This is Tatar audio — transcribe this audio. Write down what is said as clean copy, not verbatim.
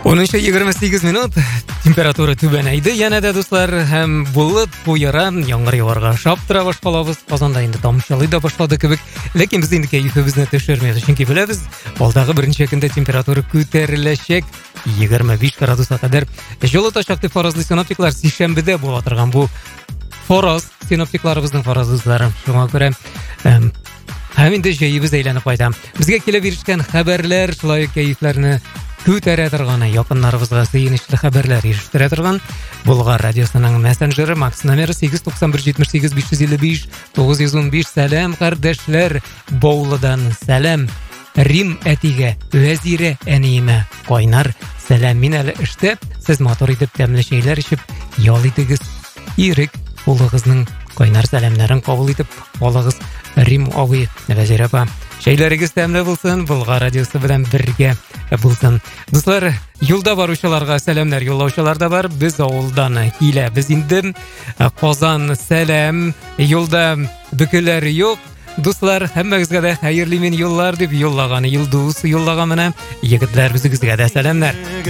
10:28 минут. Температура түбәнәйде. Яна да дуслар, һәм булып куера, яңгыр яварга шаптыра башкалабыз. Казанда инде тамчылый да башлады кебек. Ләкин без инде кәефебезне төшермәбез. Чөнки беләбез, алдагы беренче көндә температура күтәреләчәк. 25 градуска кадәр. Җылыта шактый фаразлы синоптиклар сишәмбедә була торган бу фараз синоптикларыбызның фаразлары. Шуңа күрә һәм инде җәебез әйләнеп кайта. Безгә килеп ирешкән хәбәрләр, шулай кәефләрне күтәрә торган, якыннарыбызга сөенечле хәбәрләр ирештерә торган. Болгар радиосының мессенджеры Макс номеры 891785915. Сәлам, кардәшләр. Баулыдан сәлам. Рим әтигә, Вәзирә әниемә кайнар сәлам. Мин әле эштә, сез мотор итеп тәмле чәйләр ичеп ял итегез. Ирек улыгызның кайнар сәламнарын кабул итеп алыгыз. Рим абый, Вәзирә апа, чәйләрегез тәмле булсын, Болгар радиосы белән бергә булсын. Дуслар, юлда баручыларга сәламнар юллаучылар да бар. Без авылдан килә. Без инде Казан сәлам. Юлда бөкеләр юк. Дуслар, һәммәгезгә дә хәерле мин юллар дип юллаган Юлдус юллаган менә. Егетләр, безгә дә сәламнар.